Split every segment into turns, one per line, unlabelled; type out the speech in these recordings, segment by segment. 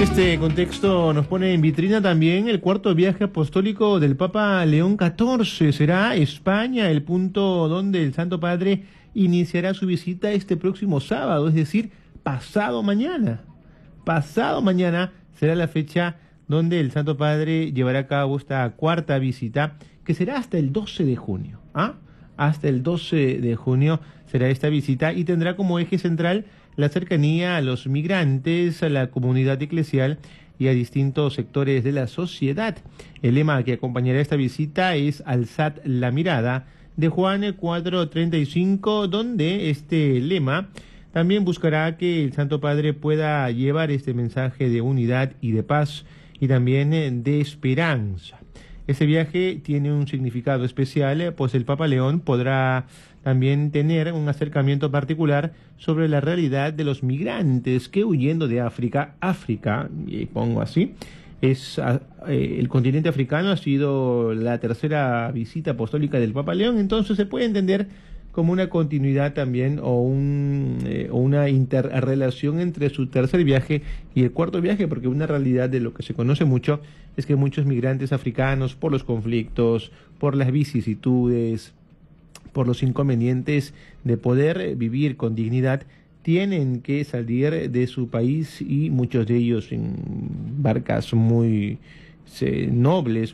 Este contexto nos pone en vitrina también el cuarto viaje apostólico del Papa León XIV. Será España el punto donde el Santo Padre iniciará su visita este próximo sábado, es decir, pasado mañana. Pasado mañana será la fecha donde el Santo Padre llevará a cabo esta cuarta visita, que será hasta el 12 de junio. Hasta el 12 de junio será esta visita y tendrá como eje central la cercanía a los migrantes, a la comunidad eclesial y a distintos sectores de la sociedad. El lema que acompañará esta visita es Alzad la mirada, de Juan 4:35, donde este lema también buscará que el Santo Padre pueda llevar este mensaje de unidad y de paz y también de esperanza. Este viaje tiene un significado especial, pues el Papa León podrá también tener un acercamiento particular sobre la realidad de los migrantes que huyendo de África, y pongo así, el continente africano ha sido la tercera visita apostólica del Papa León, entonces se puede entender como una continuidad también o una interrelación entre su tercer viaje y el cuarto viaje, porque una realidad de lo que se conoce mucho es que muchos migrantes africanos, por los conflictos, por las vicisitudes, por los inconvenientes de poder vivir con dignidad, tienen que salir de su país, y muchos de ellos en barcas muy nobles,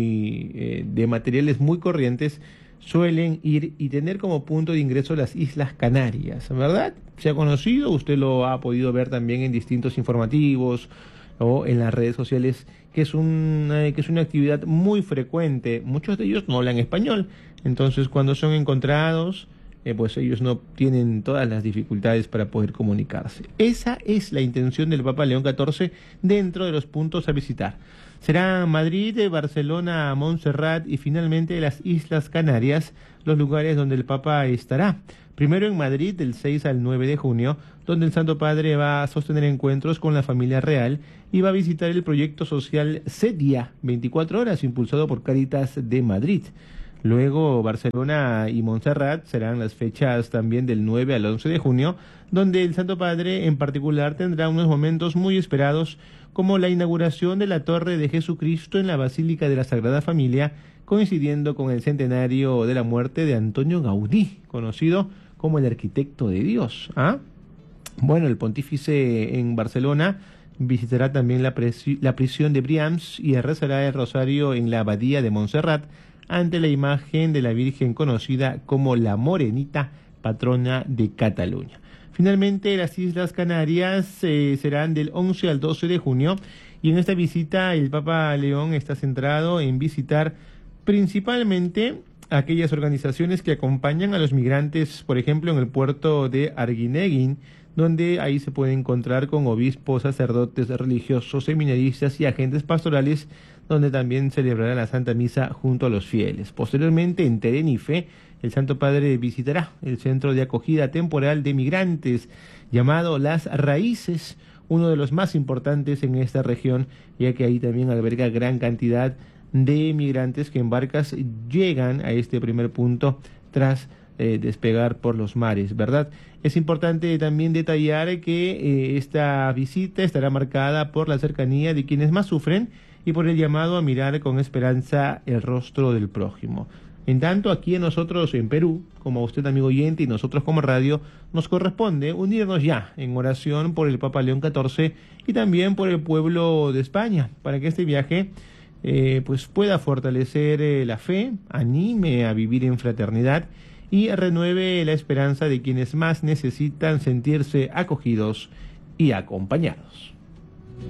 de materiales muy corrientes, suelen ir y tener como punto de ingreso las Islas Canarias, ¿verdad? Se ha conocido, usted lo ha podido ver también en distintos informativos o en las redes sociales, que es una actividad muy frecuente. Muchos de ellos no hablan español, entonces cuando son encontrados, pues ellos no tienen todas las dificultades para poder comunicarse. Esa es la intención del Papa León XIV dentro de los puntos a visitar. Será Madrid, Barcelona, Montserrat y finalmente las Islas Canarias, los lugares donde el Papa estará. Primero en Madrid del 6 al 9 de junio, donde el Santo Padre va a sostener encuentros con la familia real y va a visitar el proyecto social Sedia 24 horas, impulsado por Cáritas de Madrid. Luego Barcelona y Montserrat serán las fechas también del 9 al 11 de junio, donde el Santo Padre en particular tendrá unos momentos muy esperados, como la inauguración de la Torre de Jesucristo en la Basílica de la Sagrada Familia, coincidiendo con el centenario de la muerte de Antonio Gaudí, conocido como el arquitecto de Dios. Bueno, el pontífice en Barcelona visitará también la prisión de Brians y rezará el rosario en la abadía de Montserrat ante la imagen de la Virgen conocida como la Morenita, patrona de Cataluña. Finalmente, las Islas Canarias serán del 11 al 12 de junio y en esta visita el Papa León está centrado en visitar principalmente aquellas organizaciones que acompañan a los migrantes, por ejemplo, en el puerto de Arguineguín, donde ahí se puede encontrar con obispos, sacerdotes religiosos, seminaristas y agentes pastorales, donde también celebrará la Santa Misa junto a los fieles. Posteriormente, en Tenerife, el Santo Padre visitará el centro de acogida temporal de migrantes llamado Las Raíces, uno de los más importantes en esta región, ya que ahí también alberga gran cantidad de migrantes que en barcas llegan a este primer punto tras despegar por los mares, ¿verdad? Es importante también detallar que esta visita estará marcada por la cercanía de quienes más sufren y por el llamado a mirar con esperanza el rostro del prójimo. En tanto, aquí a nosotros en Perú, como a usted amigo oyente y nosotros como radio, nos corresponde unirnos ya en oración por el Papa León XIV y también por el pueblo de España, para que este viaje pues pueda fortalecer la fe, anime a vivir en fraternidad y renueve la esperanza de quienes más necesitan sentirse acogidos y acompañados.